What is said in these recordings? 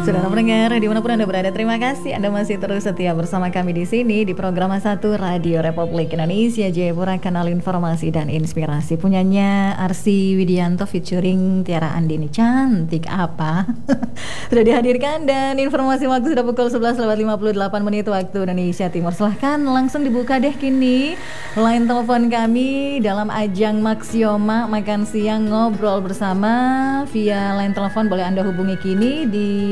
Saudara pendengar, dimanapun Anda berada, terima kasih Anda masih terus setia bersama kami di sini di program 1 Radio Republik Indonesia Jayapura, kanal informasi dan inspirasi. Punyanya Arsi Widianto featuring Tiara Andini. Cantik apa? Sudah dihadirkan dan informasi waktu sudah pukul 11:58 waktu Indonesia Timur. Silahkan langsung dibuka deh kini line telepon kami dalam ajang Maxioma makan siang ngobrol bersama via line telepon. Boleh Anda hubungi kini di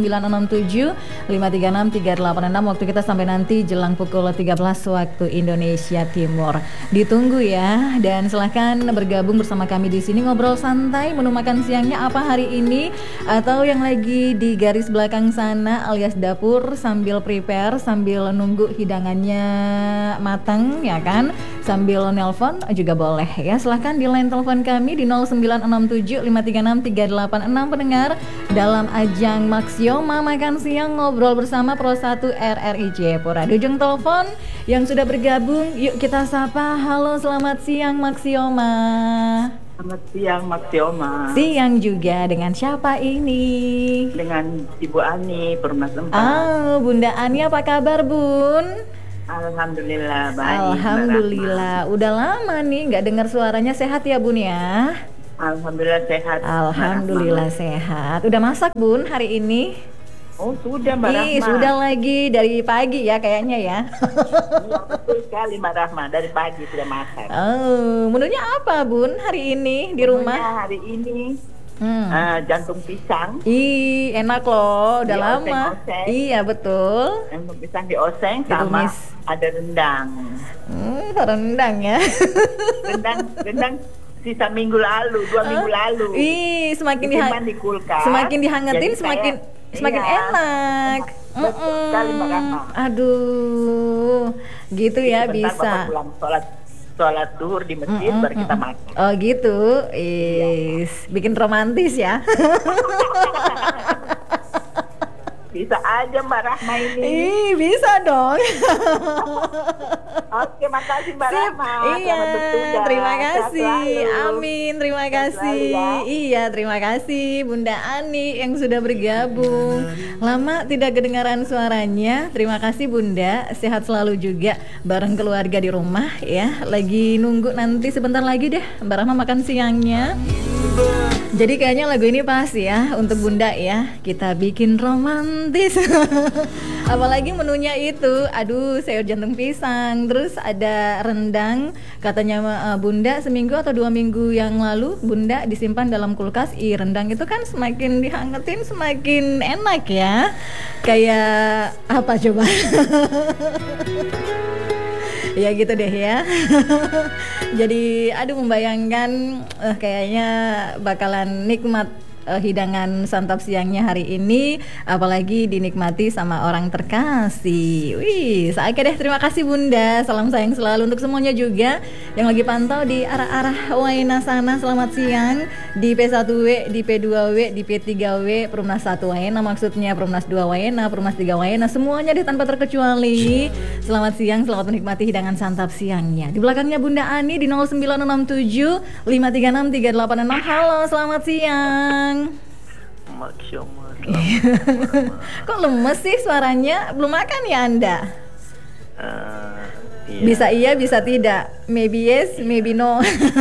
0967 536 386. Waktu kita sampai nanti jelang pukul 13 waktu Indonesia Timur. Ditunggu ya, dan silahkan bergabung bersama kami di sini ngobrol santai. Menu makan siangnya apa hari ini, atau yang lagi di garis belakang sana alias dapur sambil prepare, sambil nunggu hidangannya matang ya kan, sambil nelpon juga boleh ya. Silahkan di line telepon kami di 0967 536 386 pendengar dalam ajang Maxioma makan siang ngobrol bersama Pro 1 RRI Jayapura. Di ujung telepon yang sudah bergabung, yuk kita sapa. Halo, selamat siang Maxioma. Selamat siang Maxioma. Siang juga, dengan siapa ini? Dengan Ibu Ani, Perumnas 4. Oh, Bunda Ani, apa kabar Bun? Alhamdulillah baik. Alhamdulillah, udah lama nih nggak dengar suaranya. Sehat ya Bun ya? Alhamdulillah sehat. Alhamdulillah sehat. Udah masak Bun hari ini? Oh sudah Mbak Rahma. Sudah lagi dari pagi ya kayaknya ya. Iya betul sekali Mbak Rahma, dari pagi sudah masak. Oh, menunya apa Bun hari ini di rumah? Menunya hari ini jantung pisang. Ih, enak loh, udah lama. Dioseng-oseng. Iya betul. Jantung pisang dioseng sama Ditumis. ada rendang. Rendang ya. Rendang sisa minggu lalu, 2 minggu lalu. Ih, semakin disimpan di kulkas. semakin dihangetin Jadi semakin iya, enak. Betul sekali Mbak Rahma. Aduh, gitu ya. Sebentar bisa. Bapak pulang sholat zuhur di masjid baru kita makan. Oh gitu, bikin romantis ya. Bisa aja Mbak Rahma ini. Ih, bisa dong. Oke, makasih Mbak Sip. Rahma. Iya, Selamat bertugas. terima Sehat kasih. selalu. Amin, terima Sehat kasih. selalu ya. Iya, terima kasih Bunda Ani yang sudah bergabung. Lama tidak kedengaran suaranya. Terima kasih Bunda. Sehat selalu juga bareng keluarga di rumah ya. Lagi nunggu nanti sebentar lagi deh Mbak Rahma makan siangnya. Jadi kayaknya lagu ini pas ya untuk Bunda ya. Kita bikin romantis. Apalagi menunya itu, aduh, sayur jantung pisang, terus ada rendang. Katanya Bunda seminggu atau 2 minggu yang lalu Bunda disimpan dalam kulkas. Rendang itu kan semakin dihangetin semakin enak ya. Kayak apa coba? Ya gitu deh ya. Jadi aduh, membayangkan kayaknya bakalan nikmat hidangan santap siangnya hari ini, apalagi dinikmati sama orang terkasih. Wih, oke deh, terima kasih Bunda. Salam sayang selalu untuk semuanya juga yang lagi pantau di arah-arah Waena sana. Selamat siang di P1W, di P2W, di P3W, Perumnas 1 Waena maksudnya, Perumnas 2 Waena, Perumnas 3 Waena, semuanya deh tanpa terkecuali. Selamat siang, selamat menikmati hidangan santap siangnya. Di belakangnya Bunda Ani di 0967 536 386. Halo, selamat siang. Maxioma. Kok lemes sih suaranya? Belum makan ya Anda? Iya. Bisa iya, bisa tidak. Maybe yes, maybe no.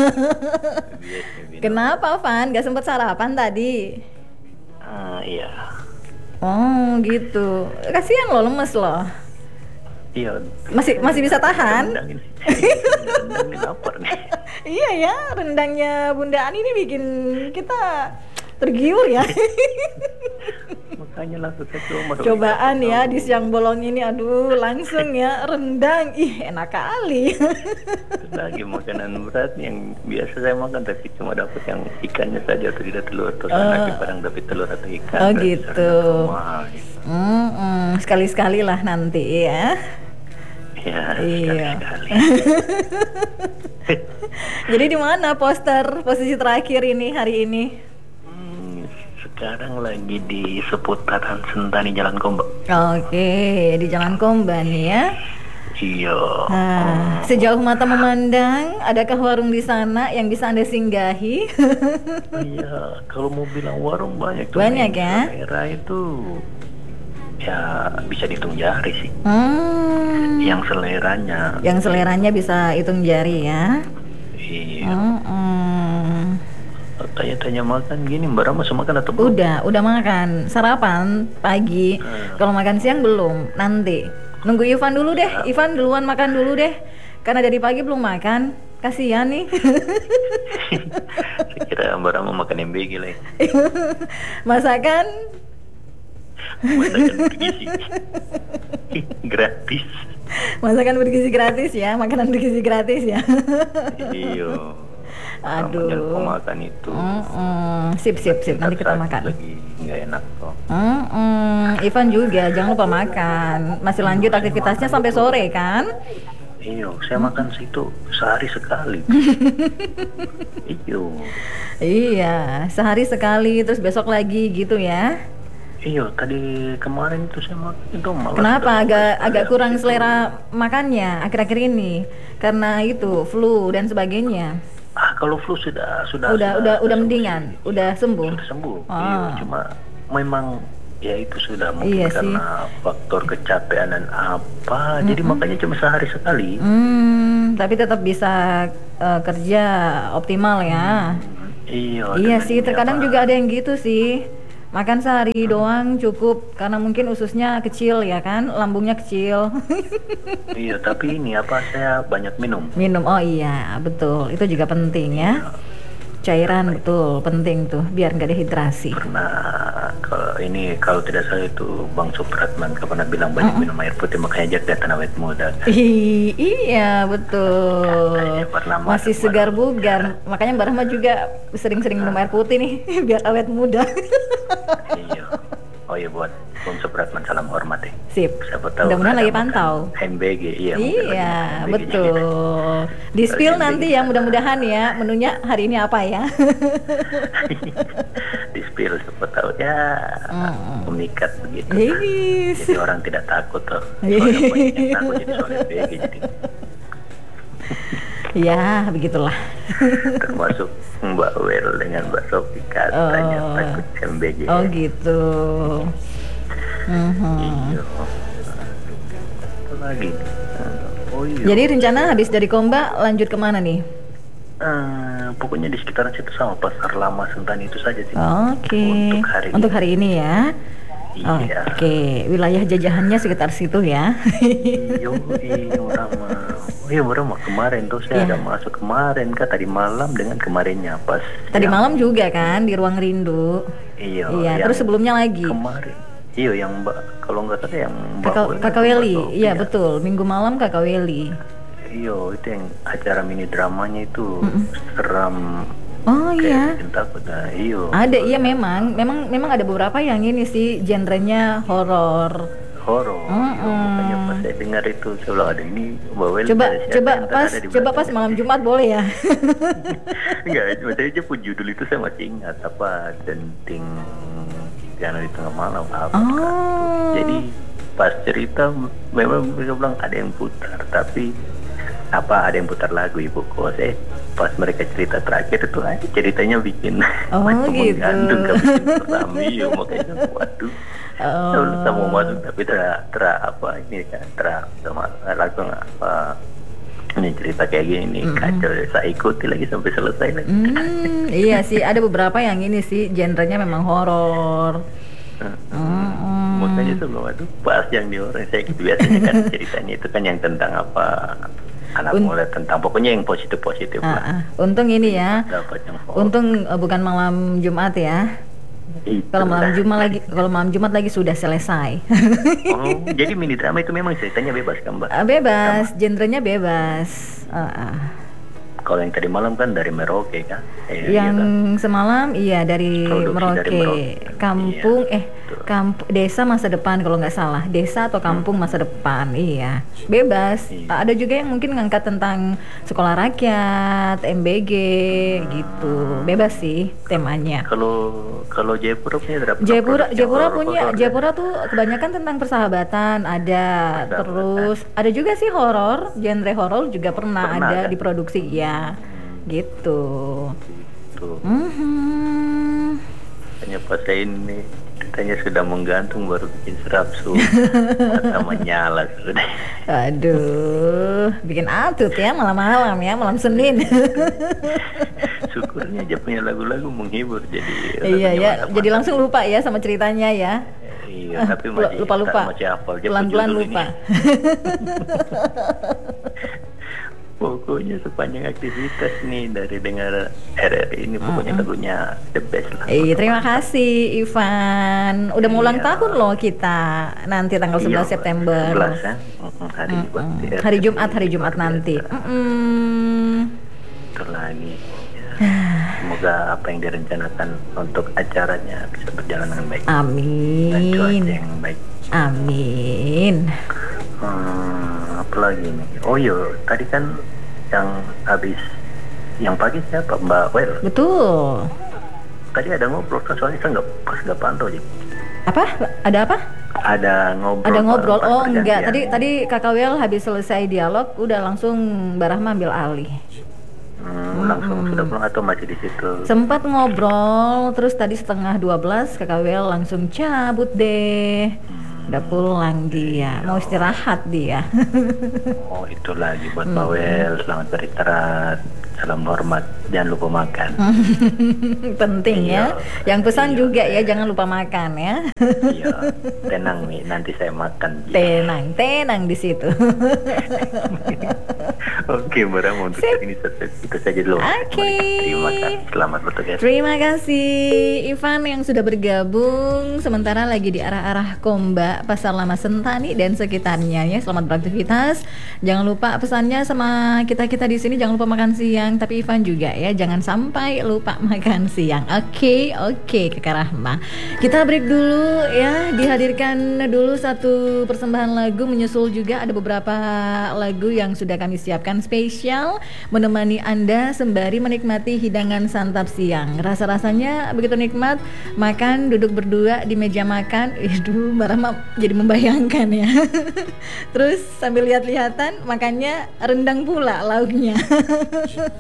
Kenapa Van? Gak sempet sarapan tadi? Iya. Oh gitu. Kasihan loh, lemes loh. Iya. Masih bisa tahan? Rendang ini lapar nih. Iya ya, rendangnya Bunda Ani ini bikin kita tergiur ya. Makanya langsung saya coba. Cobaan ya di siang bolong ini, aduh langsung ya rendang. Ih, enak kali. Lagi makanan berat yang biasa saya makan tapi cuma dapat yang ikannya saja atau tidak telur, terus anaknya kadang dapat telur atau ikan. Oh gitu. Gitu. Sekali-sekali lah nanti ya. Ya, Iya. sekali-sekali. Jadi di mana posisi terakhir ini hari ini? Sekarang lagi di seputaran Sentani Jalan Komba. Oke, di Jalan Komban ya. Iya. Nah, sejauh mata memandang, adakah warung di sana yang bisa Anda singgahi? Iya, kalau mau bilang warung banyak tuh. Banyak yang ya? selera itu ya bisa dihitung jari sih. Hmm, Yang seleranya bisa hitung jari ya? iya. Hmm. Tanya-tanya makan gini, Mbak Rama sudah makan atau belum? Udah makan. Sarapan pagi. Kalau makan siang belum, nanti. Nunggu Ivan dulu deh. Ivan duluan makan dulu deh. Karena dari pagi belum makan. Kasihan nih. Saya kira Mbak Rama makan MBG lah. Masakan Masakan bergizi. Gratis. Masakan bergizi gratis ya, makanan bergizi gratis ya. Iya. Aduh. Jangan makan itu. Sip. Nanti kita makan. Lagi nggak enak kok. Ivan juga jangan lupa makan. Masih lanjut aktivitasnya sampai sore kan? Iya, saya makan situ sehari sekali. Iya, sehari sekali terus besok lagi gitu ya. Iya, tadi kemarin itu saya makan itu malah. Kenapa agak kurang selera makannya akhir-akhir ini? Karena itu flu dan sebagainya. Kalau flu sudah mendingan, udah sembuh. Sudah sembuh. Iya, cuma memang ya itu sudah mungkin iya karena faktor kecapean dan apa. Jadi makanya cuma sehari sekali. Tapi tetap bisa kerja optimal ya. Iya sih, terkadang juga ada yang gitu sih. Makan sehari doang cukup karena mungkin ususnya kecil ya kan, lambungnya kecil. Iya, tapi ini saya banyak minum. Oh iya, betul. Itu juga penting ya. Cairan betul penting tuh biar nggak dehidrasi. Pernah kalau tidak salah itu Bang Supratman pernah bilang banyak minum air putih makanya kelihatan awet muda. Iya betul. Masih segar bugar. Makanya Mbak Rahma juga sering-sering minum air putih nih biar awet muda. Iya. Oh iya, buat Bang Supratman salam hormat ya. Sip. Mudah-mudahan lagi pantau. MBG iya. Iya betul. Di spill nanti ya mudah-mudahan ya menunya hari ini apa ya. Di spill siapa tahu ya memikat begitu. Jadi orang tidak takut tuh. Soalnya banyak yang takut jadi soal MBG jadi. Ya begitulah. Termasuk Mbak Wel dengan Mbak Sofi katanya takut MBG. Oh gitu. Iya. Apa lagi? Oh iya. Jadi rencana habis dari Komba lanjut kemana nih? Pokoknya di sekitaran situ sama Pasar Lama Sentani itu saja sih. Oke. Untuk hari ini ya. Iya. Oke. Wilayah jajahannya sekitar situ ya. Iya, Rama kemarin tuh saya ada masuk kemarin tadi malam dengan kemarinnya pas. Tadi malam juga kan di Ruang Rindu. Iya. Terus sebelumnya lagi. Kemarin. Iya, yang kalau nggak salah yang Kakak Weli. Iya betul. Minggu malam Kakak Weli. Iya, itu yang acara mini dramanya itu seram. Oh iya. Takut. Iya. Ada memang ada beberapa yang ini sih genrenya horor. Makanya pas saya dengar itu saya bilang ada ini Bawel. Coba pas malam Jumat boleh ya. Enggak, maksudnya aja pun judul itu saya masih ingat apa Denting Piano di Tengah Malam apa. Jadi pas cerita memang mereka bilang ada yang putar tapi ada yang putar lagu Ibu Kos pas mereka cerita terakhir itu ceritanya bikin gitu. Gantung bikin pertama makanya waduh. Saya mau masuk tapi langsung ini cerita kayak gini kacau saya ikuti lagi sampai selesai lagi. Iya sih ada beberapa yang ini sih genrenya memang horor. Makanya sebelum itu pas yang di orang saya gitu biasanya kan ceritanya itu kan yang tentang anak muda tentang pokoknya yang positif lah. Untung ini ya. Untung bukan malam Jumat ya. Kalau malam Jumat lagi sudah selesai. Jadi mini drama itu memang ceritanya bebas kan Mbak? Bebas, genrenya bebas. Kalau yang tadi malam kan dari Merauke kan? Yang semalam dari Merauke. Kampung Desa masa depan kalau nggak salah, desa atau kampung masa depan, iya, bebas. Ada juga yang mungkin ngangkat tentang sekolah rakyat, MBG, gitu, bebas sih temanya. Kalau Jayapura punya berapa? Jayapura tuh kebanyakan tentang persahabatan, ada, terus ada juga sih horor, genre horor juga pernah ada kan? diproduksi, ya, gitu. Hanya pas ini katanya sudah menggantung baru bikin serapsu atau menyala sudah. Aduh, bikin atut ya malam-malam ya, malam Senin. Syukurnya aja punya lagu-lagu menghibur jadi. Iya ya, jadi langsung lupa ya sama ceritanya ya. Iya, tapi masih lupa. Masih hafal. Pelan-pelan lupa. Pokoknya sepanjang aktivitas nih dari dengar RRI ini pokoknya lagunya the best lah. Iya, terima kasih Ivan. Udah mau ulang tahun loh kita nanti tanggal 11 September. 11 ya. Hari Jumat nanti. Itu lagi. Semoga apa yang direncanakan untuk acaranya bisa berjalan dengan baik. Amin. Dan cuaca yang baik. Amin. Apa lagi nih? Oh iya, tadi kan yang habis yang pagi siapa? Mbak Wel. Betul. Tadi ada ngobrol kan soalnya saya nggak pantau aja. Apa? Ada apa? Ada ngobrol. Ada ngobrol. Oh enggak. Tadi Kakak Wel habis selesai dialog, udah langsung Mbak Rahma ambil alih. Langsung sudah pulang atau masih di situ? Sempat ngobrol, terus tadi setengah 12 Kakak Wel langsung cabut deh. Udah pulang dia, mau istirahat dia. Oh itu lagi buat Mbak Wel, selamat beristirahat, salam hormat, jangan lupa makan. Penting ya. Yang pesan juga ya, jangan lupa makan ya. Iya, tenang nih, nanti saya makan. Tenang di situ. Oke, Mbak Rama, untuk saat ini itu saja dulu. Oke. Terima kasih, selamat bertugas. Terima kasih Ivan yang sudah bergabung sementara lagi di arah-arah Komba, Pasar Lama Sentani dan sekitarnya ya. Selamat beraktivitas. Jangan lupa pesannya sama kita di sini, jangan lupa makan siang. Tapi Ivan juga ya, jangan sampai lupa makan siang. Oke, Kakak Rahma. Kita break dulu ya, dihadirkan dulu satu persembahan lagu, menyusul juga ada beberapa lagu yang sudah kami siapkan spesial menemani Anda sembari menikmati hidangan santap siang. Rasa-rasanya begitu nikmat, makan duduk berdua di meja makan. Aduh, Mbak Rahma jadi membayangkan ya. Terus sambil lihat-lihatan makannya rendang pula lauknya.